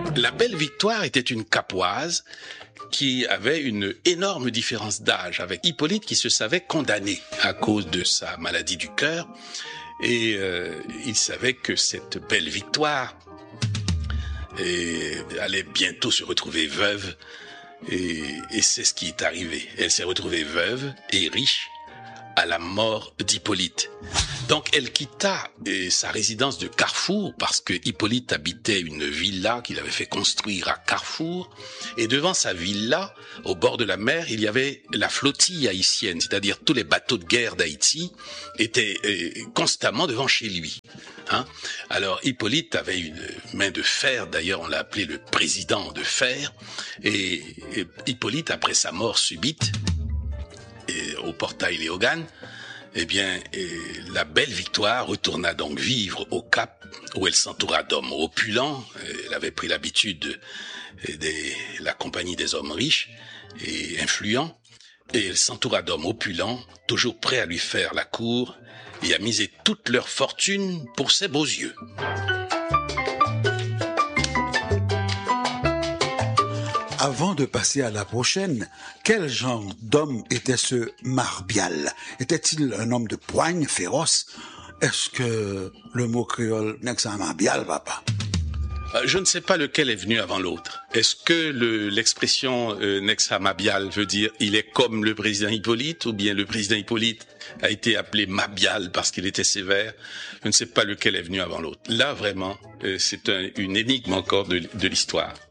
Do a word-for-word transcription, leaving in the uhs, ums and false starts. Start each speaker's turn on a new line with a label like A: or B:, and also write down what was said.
A: La belle Victoire était une capoise qui avait une énorme différence d'âge avec Hippolyte qui se savait condamné à cause de sa maladie du cœur. Et euh, il savait que cette belle Victoire et, allait bientôt se retrouver veuve. Et, et c'est ce qui est arrivé. Elle s'est retrouvée veuve et riche à la mort d'Hippolyte. Donc elle quitta eh, sa résidence de Carrefour parce que Hippolyte habitait une villa qu'il avait fait construire à Carrefour. Et devant sa villa, au bord de la mer, il y avait la flottille haïtienne, c'est-à-dire tous les bateaux de guerre d'Haïti étaient eh, constamment devant chez lui. Hein? Alors Hippolyte avait une main de fer, d'ailleurs on l'a appelé le président de fer. Et, et Hippolyte, après sa mort subite, et au portail Léogane, eh bien, et la belle Victoire retourna donc vivre au Cap, où elle s'entoura d'hommes opulents. Elle avait pris l'habitude de, de la compagnie des hommes riches et influents. Et elle s'entoura d'hommes opulents, toujours prêts à lui faire la cour et à miser toute leur fortune pour ses beaux yeux.
B: Avant de passer à la prochaine, quel genre d'homme était ce Marbial? Était-il un homme de poigne féroce? Est-ce que le mot créole n'est que ça, Marbial, papa?
A: Je ne sais pas lequel est venu avant l'autre. Est-ce que le, l'expression euh, Nexa Mabial veut dire il est comme le président Hippolyte, ou bien le président Hippolyte a été appelé Mabial parce qu'il était sévère? Je ne sais pas lequel est venu avant l'autre. Là, vraiment, euh, c'est un, une énigme encore de, de l'histoire.